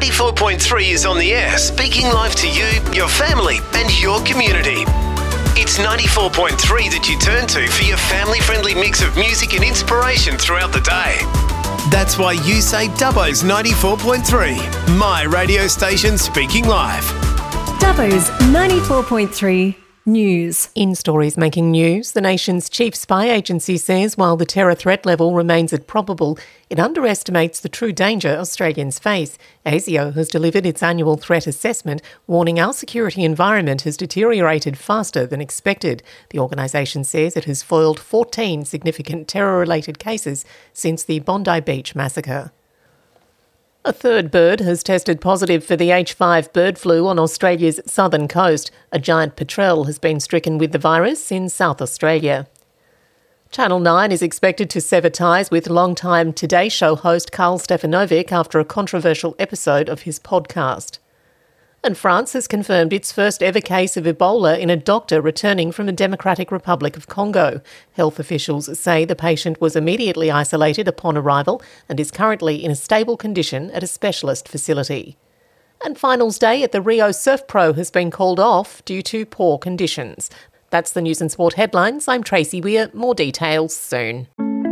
94.3 is on the air, speaking live to you, your family and your community. It's 94.3 that you turn to for your family-friendly mix of music and inspiration throughout the day. That's why you say Dubbo's 94.3, my radio station speaking live. Dubbo's 94.3 News. In stories making news, the nation's chief spy agency says while the terror threat level remains at probable, it underestimates the true danger Australians face. ASIO has delivered its annual threat assessment, warning our security environment has deteriorated faster than expected. The organisation says it has foiled 14 significant terror-related cases since the Bondi Beach massacre. A third bird has tested positive for the H5 bird flu on Australia's southern coast. A giant petrel has been stricken with the virus in South Australia. Channel 9 is expected to sever ties with long-time Today Show host Karl Stefanovic after a controversial episode of his podcast. And France has confirmed its first ever case of Ebola in a doctor returning from the Democratic Republic of Congo. Health officials say the patient was immediately isolated upon arrival and is currently in a stable condition at a specialist facility. And finals day at the Rio Surf Pro has been called off due to poor conditions. That's the News and Sport headlines. I'm Tracy Weir. More details soon.